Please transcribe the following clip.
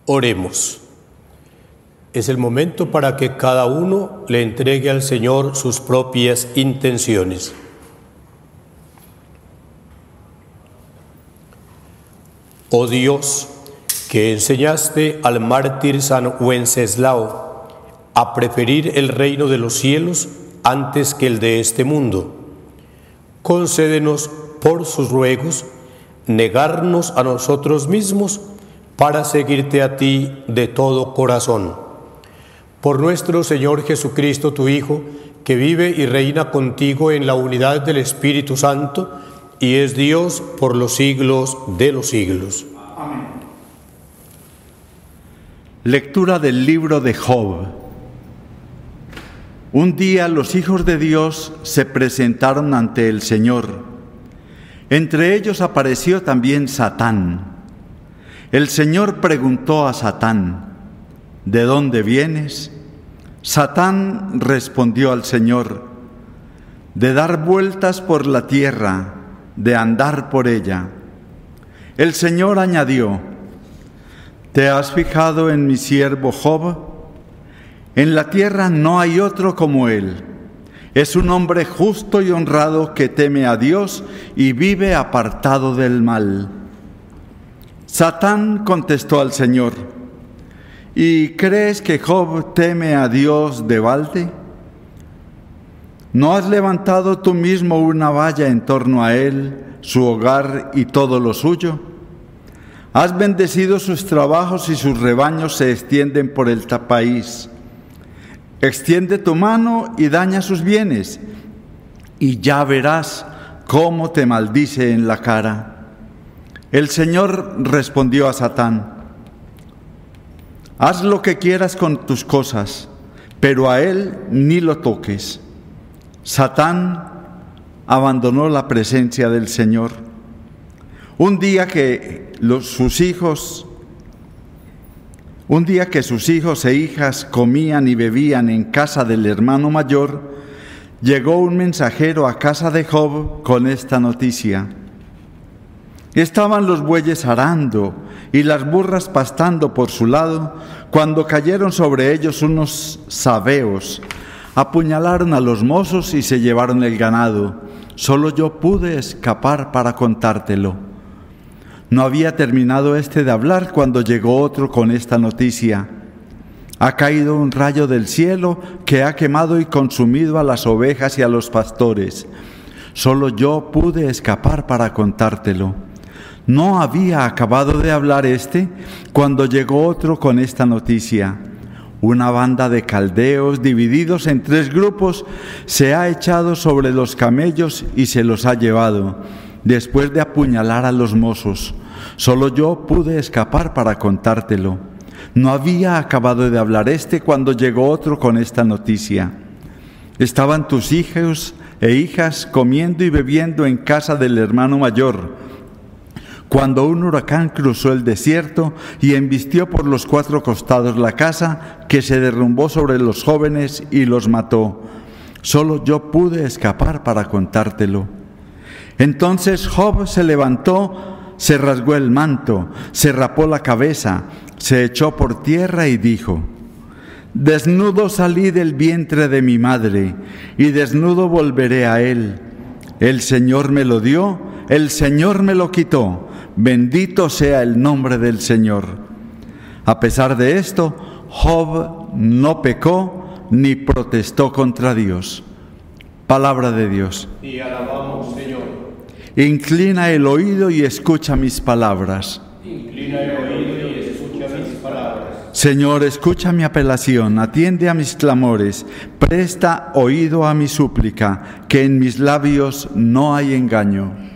Oremos. Es el momento para que cada uno le entregue al Señor sus propias intenciones. Oh Dios, que enseñaste al mártir San Wenceslao a preferir el reino de los cielos antes que el de este mundo, concédenos por sus ruegos negarnos a nosotros mismos para seguirte a ti de todo corazón. Por nuestro Señor Jesucristo, tu Hijo, que vive y reina contigo en la unidad del Espíritu Santo, y es Dios por los siglos de los siglos. Amén. Lectura del libro de Job. Un día los hijos de Dios se presentaron ante el Señor. Entre ellos apareció también Satán. El Señor preguntó a Satán: ¿de dónde vienes? Satán respondió al Señor: de dar vueltas por la tierra, de andar por ella. El Señor añadió: ¿te has fijado en mi siervo Job? En la tierra no hay otro como él. Es un hombre justo y honrado que teme a Dios y vive apartado del mal. Satán contestó al Señor: ¿y crees que Job teme a Dios de balde? ¿No has levantado tú mismo una valla en torno a él, su hogar y todo lo suyo? Has bendecido sus trabajos y sus rebaños se extienden por el país. Extiende tu mano y daña sus bienes, y ya verás cómo te maldice en la cara. El Señor respondió a Satán: haz lo que quieras con tus cosas, pero a él ni lo toques. Satán abandonó la presencia del Señor. Un día que sus hijos e hijas comían y bebían en casa del hermano mayor, llegó un mensajero a casa de Job con esta noticia: estaban los bueyes arando y las burras pastando por su lado, cuando cayeron sobre ellos unos sabeos, apuñalaron a los mozos y se llevaron el ganado. Solo yo pude escapar para contártelo. No había terminado de hablar cuando llegó otro con esta noticia: ha caído un rayo del cielo que ha quemado y consumido a las ovejas y a los pastores. Solo yo pude escapar para contártelo. No había acabado de hablar cuando llegó otro con esta noticia: una banda de caldeos divididos en 3 grupos se ha echado sobre los camellos y se los ha llevado, después de apuñalar a los mozos. Solo yo pude escapar para contártelo. No había acabado de hablar cuando llegó otro con esta noticia: estaban tus hijos e hijas comiendo y bebiendo en casa del hermano mayor, cuando un huracán cruzó el desierto y embistió por los 4 costados la casa, que se derrumbó sobre los jóvenes y los mató. Solo yo pude escapar para contártelo. Entonces Job se levantó, se rasgó el manto, se rapó la cabeza, se echó por tierra y dijo: desnudo salí del vientre de mi madre, y desnudo volveré a él. El Señor me lo dio, el Señor me lo quitó. Bendito sea el nombre del Señor. A pesar de esto, Job no pecó ni protestó contra Dios. Palabra de Dios. Y alabamos, Señor. Inclina el oído y escucha mis palabras. Inclina el oído y escucha mis palabras. Señor, escucha mi apelación, atiende a mis clamores, presta oído a mi súplica, que en mis labios no hay engaño.